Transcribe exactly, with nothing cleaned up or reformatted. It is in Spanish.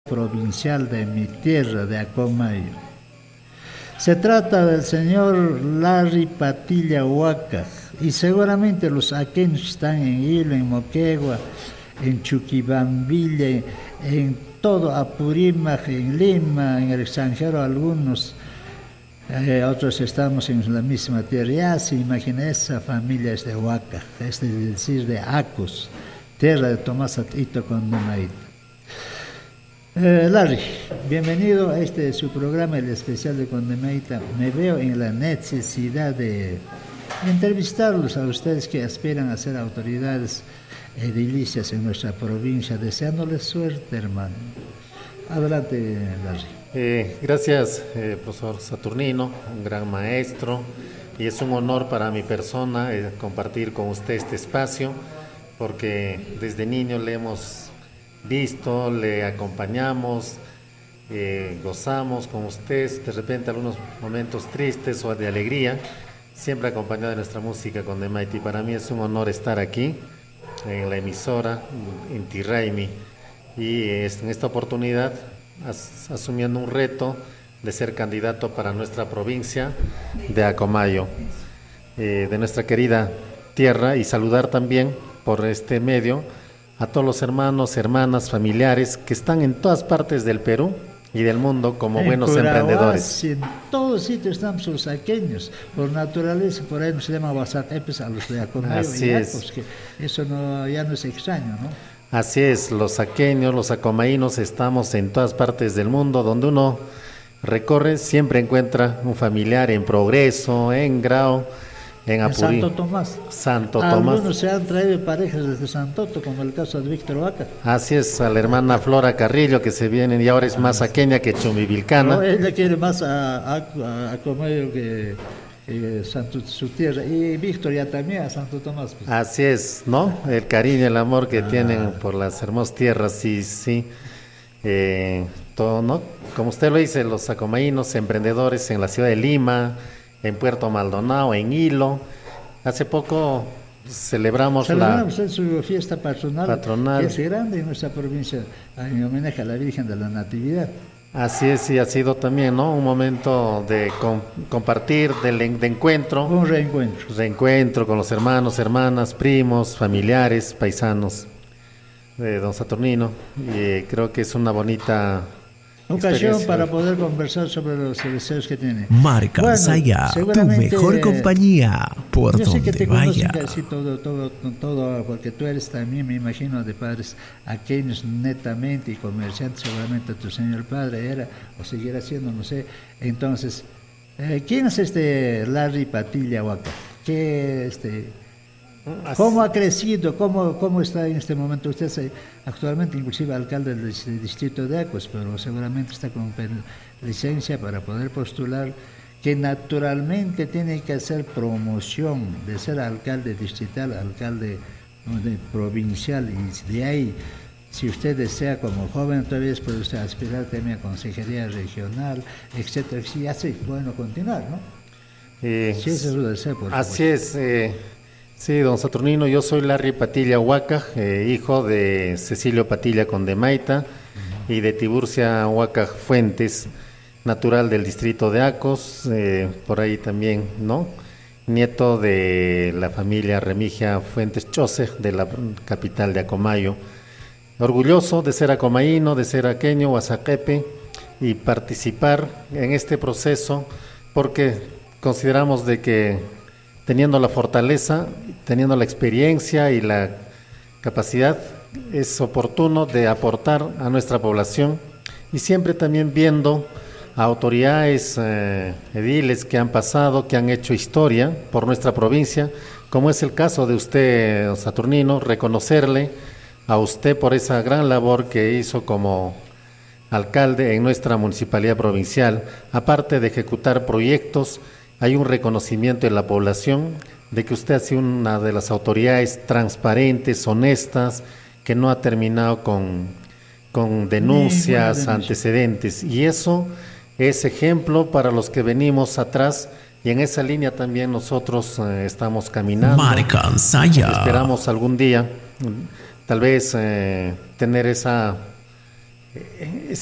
provincial de mi tierra, de Acomayo. Se trata del señor Larry Patilla Huaca, y seguramente los aqueños están en Hilo, en Moquegua, en Chuquibambilla, en todo Apurímac, en Lima, en el extranjero algunos, eh, otros estamos en la misma tierra. Ya se imagina, esa familia es de Huaca, es decir, de Acos, tierra de Tomás Atito Condemaita. Eh, Larry, bienvenido a este su programa, el especial de Condemaita. Me veo en la necesidad de entrevistarlos a ustedes que aspiran a ser autoridades edilicias en nuestra provincia, deseándoles suerte, hermano. Adelante, Larry. Eh, gracias, eh, profesor Saturnino, un gran maestro, y es un honor para mi persona eh, compartir con usted este espacio, porque desde niño le hemos visto, le acompañamos, eh, gozamos con usted, de repente algunos momentos tristes o de alegría, siempre acompañado de nuestra música Condemaita, y para mí es un honor estar aquí en la emisora Inti Raymi, y es, en esta oportunidad as, asumiendo un reto de ser candidato para nuestra provincia de Acomayo, eh, de nuestra querida tierra, y saludar también por este medio a todos los hermanos, hermanas, familiares que están en todas partes del Perú y del mundo como en buenos Curahuas, emprendedores. En todos sitios estamos los aqueños, por naturaleza, por ahí se llama Guasatepes a los de Acomayo. Así y es. Acos, que eso no, ya no es extraño, ¿no? Así es, los aqueños, los acomaínos, estamos en todas partes del mundo. Donde uno recorre siempre encuentra un familiar en progreso, en grado, en Apurí. En Santo Tomás. Santo Algunos Tomás. Algunos se han traído parejas desde Santoto, como el caso de Víctor Vaca. Así es, a la hermana Flora Carrillo, que se viene y ahora es más aqueña que chumivilcana. No, ella quiere más a, a, a, a Acomayo que, que Santo, su tierra. Y Víctor ya también a Santo Tomás. Pues. Así es, ¿no? El cariño, el amor que ah. tienen por las hermosas tierras, sí, sí. Eh, todo, ¿no? Como usted lo dice, los acomaínos, emprendedores en la ciudad de Lima, en Puerto Maldonado, en Hilo. Hace poco celebramos, celebramos la su fiesta patronal, patronal, que es grande en nuestra provincia, en homenaje a la Virgen de la Natividad. Así es, y ha sido también, ¿no?, un momento de com compartir, de, de encuentro. Un reencuentro. Reencuentro con los hermanos, hermanas, primos, familiares, paisanos de don Saturnino. Y eh, creo que es una bonita ocasión para poder conversar sobre los deseos que tiene. Marca bueno, Saya, tu mejor compañía, por yo donde sé que te vaya. Casi todo, todo, todo, porque tú eres también, me imagino, de padres aquellos netamente y comerciantes. Seguramente tu señor padre era o seguirá siendo, no sé. Entonces, eh, ¿quién es este Larry Patilla Huaca? ¿Qué este? ¿Cómo ha crecido? ¿Cómo, cómo está en este momento? Usted es actualmente inclusive alcalde del distrito de Acos, pero seguramente está con licencia para poder postular, que naturalmente tiene que hacer promoción de ser alcalde distrital, alcalde de, provincial, y de ahí, si usted desea como joven, todavía puede usted aspirar también a consejería regional, etcétera. Si hace, bueno, continuar, ¿no? Eh, si ese es su deseo, por así es. Eh... Sí, don Saturnino, yo soy Larry Patilla Huaca, eh, hijo de Cecilio Patilla Condemaita uh-huh. y de Tiburcia Huaca Fuentes, natural del distrito de Acos, eh, por ahí también, ¿no? Nieto de la familia Remigia Fuentes Chose, de la capital de Acomayo. Orgulloso de ser acomaíno, de ser aqueño, huasaquepe, y participar en este proceso, porque consideramos de que teniendo la fortaleza, teniendo la experiencia y la capacidad, es oportuno de aportar a nuestra población, y siempre también viendo a autoridades, eh, ediles que han pasado, que han hecho historia por nuestra provincia, como es el caso de usted, don Saturnino, reconocerle a usted por esa gran labor que hizo como alcalde en nuestra municipalidad provincial. Aparte de ejecutar proyectos, hay un reconocimiento en la población de que usted ha sido una de las autoridades transparentes, honestas, que no ha terminado con, con denuncias, antecedentes, y eso es ejemplo para los que venimos atrás, y en esa línea también nosotros eh, estamos caminando. Marca Saya. Esperamos algún día, tal vez, eh, tener esa Eh,